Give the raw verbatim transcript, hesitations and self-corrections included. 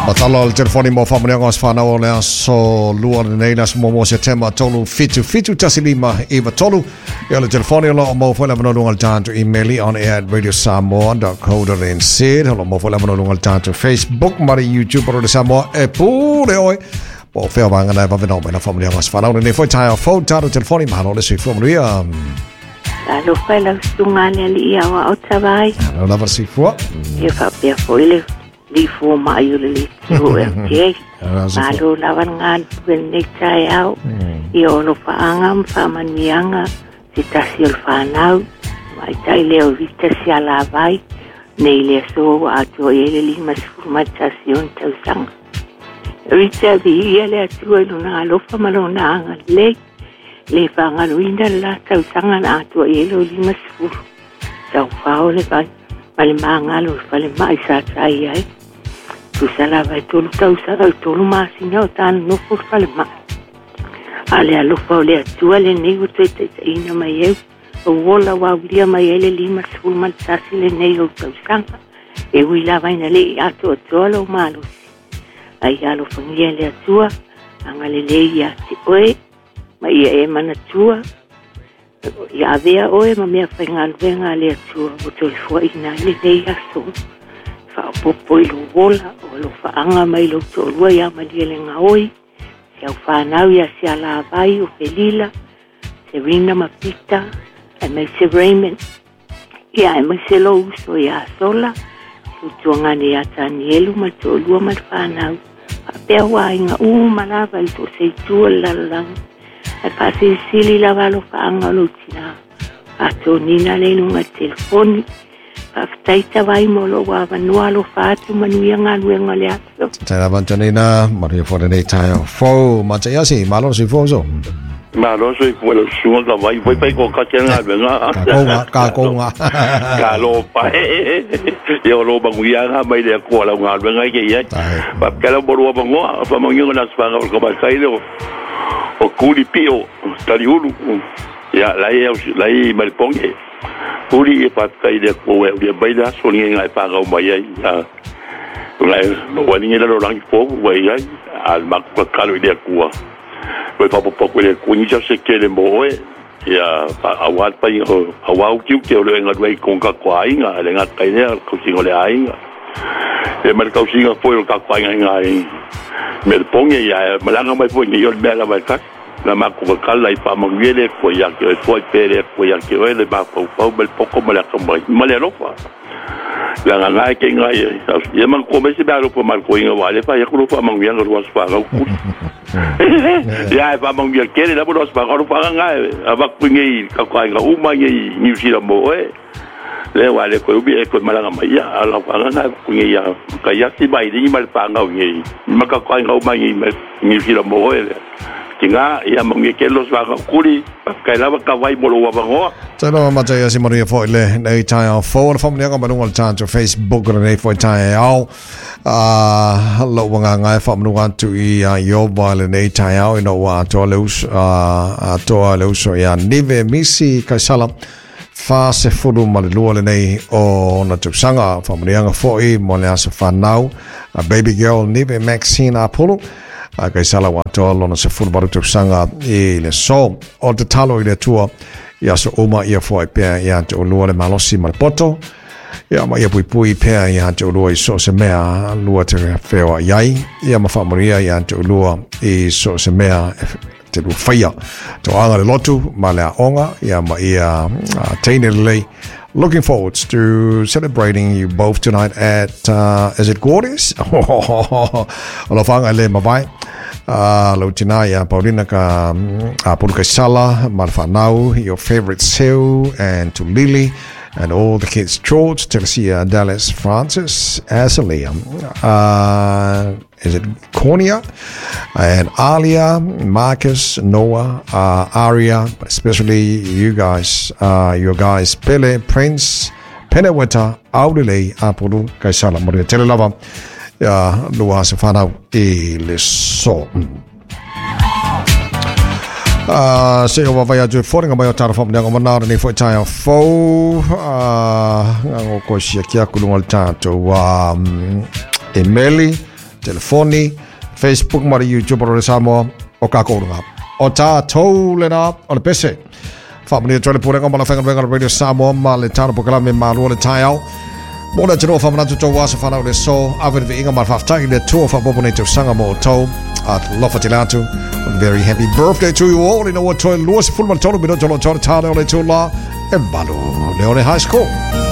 Matalo al telefoni mo famani ngos fana o le so lua nei nas mo mo September tolu fitu fitu tasilima eva tolu e al telefoni lo mo fo la no lungal tanto email on air at radio samoa dot co dot n z lo mo fo la no lungal tanto Facebook mari YouTube pro Samoa e pure oi po fe vanga na va no na famani ngos fana o nei fo tai phone tanto telefoni ma lo le si famani um Alo fela sungane li ia wa o tawai. Alo la versi fo. E fa pe foile li fo ma io le tu e che. Alo la vangan ben ne tai au. Io no fa angam fa manianga si tasil fa nau. Mai tai leo vita si ala vai. Nei le so a to ele li mas formazione tau sang. Rita vi ele tu luna lo fa malona le le fangaluina la tau sanga na tu elo lima sfur tau fao le vai male mangalo fale mai sa tai ai tu sala vai tu tau sala tu ma sinyo tan no fur fale ma ale alo fao le tu ale nego tu te ina mai o wola wa via mai ele lima sfur mal tasi le nego tau sanga e wi la vai na le ato tolo malo ai alo fangia le tua angale le ia ti oe ma ia e mana tua ia avea oe ma mea whaingal venga lea tua o tol fua ina le nei aso wha popo i lo wola o lo whaanga mai lo tolua ia ma lia le ngaoi se au whanau ia se ala vai o Felila se Rina Mapita e mai se Raymond ia e mai se lo uso ia sola se utuangane ia Tanielu ma tolua ma whanau a pea wa inga u malava i to se tua lalang e pasi sili la valo fa angalo tina a tonina le nunga telefoni fa ftaita vai molo wa vanua lo fa tu manuia ngaluenga le ato tara bantonina maria for nei tai fo ma ya si malo si fo so malo so fo lo suo ka vai vai pai ko ka tena venga ka ko ka ko ka lo pa yo lo banguia nga mai le ko la ngaluenga ke ye pa ka lo boru bango fa mangi na spa ko ba sai lo o kuri pio tali ulu ya la ia la ia malponge kuri e patai de ko e de baila soni ngai pa ga mai ai la no wani le lo lang po wai ai al mak ko kalo de ko ko pa po ko le ko ni ja se ke le mo e ya awat pa yo awau kiu ke le ngai ko ka ko ai nga le ngai kai ne ko singo le ai e mal ka singo po ka ko ai ngai me ponge ya malanga mai ponge yo me la mai ka la ma ko ka la pa ma viele ko ya ke foi pere ko ya ke le ba po po bel poco me la ko mai me le lo fa la nga ke nga ye man ko me se ba lo po mal ko inga wale fa ya ko pa ma viele ro spa ga ku ya pa ma viele ke le la ro spa ro pa nga aba ku ngi ka ko nga u ma ngi ni si la mo e le wale ko ubi e ko malanga mai ya ala pa nga ku ngi ya ka ya si bai ni mal pa nga ngi ma ka ko nga u ma ngi ni si la mo e tinga ia mongi ke los va kuri ka la ka vai bolo wa bango tano ma tai si maria fo le nei tai au fo fo ne ka manu al tanto Facebook nei fo tai au a lo wanga ngai fo manu want to i yo vale nei tai au no wa to los a to los ya nive misi ka sala fa se fulu ma lo le nei o na tu sanga fo manu fo i mo le asa fa now a baby girl nive Maxine Apollo a kai sala wato lona se football tu sanga e le so o te talo i le tua ia so oma ia foi pe ia te lua le malosi mal poto ia ma ia pui pui pe ia te lua i so se mea lua te feo iai ia ma fa moria ia te lua i so se mea te lu faia to anga le lotu ma le onga ia ma ia teine le. Looking forward to celebrating you both tonight at, uh, is it Gordy's? Alo whanga le mawai. Uh, Lau tina ia Paulina ka uh, Pulukai Sala, Marfanau, your favorite Seu, and to Lily, and all the kids, George, Telesia, Dallas, Francis, Azalea, uh, is it Cornia, and Alia, Marcus, Noah, uh, Aria, especially you guys, uh, your guys, Pele, Prince, Peneweta, Audile, Apolu, Kaisala, Maria Telelava, uh, Lua Sefana, e so. Uh, se o vai atu foringa mai o tara fo mnanga manara ni fo tai fo uh ngo ko sia kia kulunga tato wa Emily telefoni, Facebook mari YouTube o le Samoa o ka korunga. O ta tau le na o le pese. Whamani o tole pūrenga ma la whenga radio Samoa ma le tāna pokala me ma lua le tai au. Mōna tino whamanatu tau wasa whanau le so, awere vi inga ma whaftangi le tua whapopo nei tau sanga mo tau. At lofa te latu. Very happy birthday to you all. Ina o toi luas fulma tonu mino tolo tolo tāne o le tū la. E malu Leone High School.